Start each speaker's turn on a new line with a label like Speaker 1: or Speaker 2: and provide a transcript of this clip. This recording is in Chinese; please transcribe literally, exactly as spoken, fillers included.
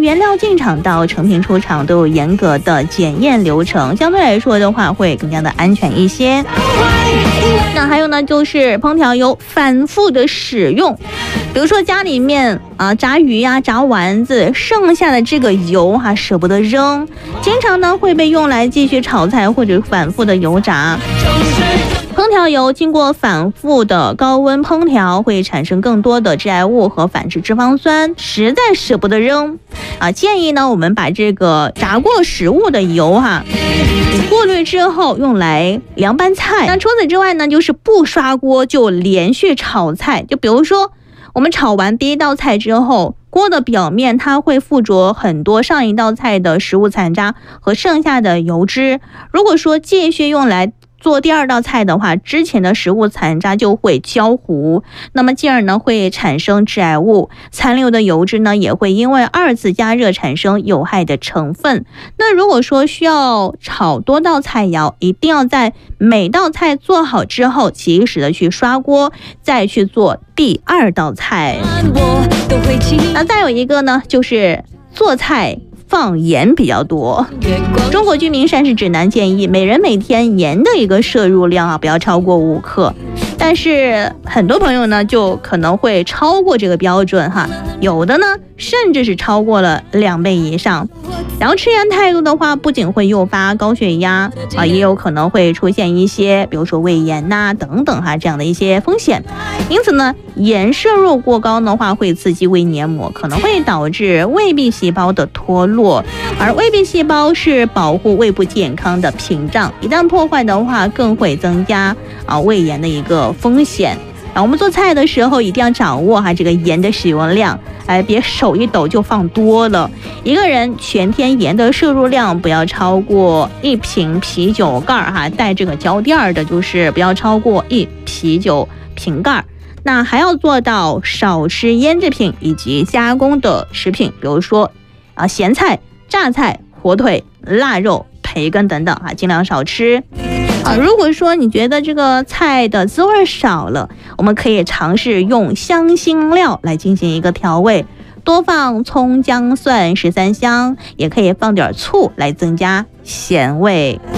Speaker 1: 原料进厂到成品出厂都有严格的检验流程，相对来说的话会更加的安全一些。那还有呢，就是烹调油反复的使用，比如说家里面啊炸鱼呀、炸丸子剩下的这个油哈、啊、舍不得扔，经常呢会被用来继续炒菜或者反复的油炸。烹调油经过反复的高温烹调，会产生更多的致癌物和反式脂肪酸，实在舍不得扔啊！建议呢，我们把这个炸过食物的油哈、啊，过滤之后用来凉拌菜。那除此之外呢，就是不刷锅就连续炒菜。就比如说，我们炒完第一道菜之后，锅的表面它会附着很多上一道菜的食物残渣和剩下的油脂。如果说继续用来做第二道菜的话，之前的食物残渣就会焦糊，那么进而呢会产生致癌物，残留的油脂呢也会因为二次加热产生有害的成分。那如果说需要炒多道菜肴，一定要在每道菜做好之后及时的去刷锅，再去做第二道菜。那再有一个呢，就是做菜放盐比较多。中国居民膳食指南建议每人每天盐的一个摄入量啊不要超过五克，但是很多朋友呢就可能会超过这个标准哈，有的呢甚至是超过了两倍以上。然后吃盐太多的话，不仅会诱发高血压啊，也有可能会出现一些比如说胃炎呐、啊、等等哈这样的一些风险。因此呢，盐摄入过高的话会刺激胃黏膜，可能会导致胃壁细胞的脱落，而胃壁细胞是保护胃部健康的屏障，一旦破坏的话，更会增加啊胃炎的一个风险。然后我们做菜的时候一定要掌握哈这个盐的使用量，哎，别手一抖就放多了。一个人全天盐的摄入量不要超过一瓶啤酒盖哈，带这个胶垫的，就是不要超过一啤酒瓶盖。那还要做到少吃腌制品以及加工的食品，比如说啊咸菜、榨菜、火腿、腊肉、培根等等啊，尽量少吃。啊，如果说你觉得这个菜的滋味少了，我们可以尝试用香辛料来进行一个调味，多放葱、姜、蒜、十三香，也可以放点醋来增加咸味。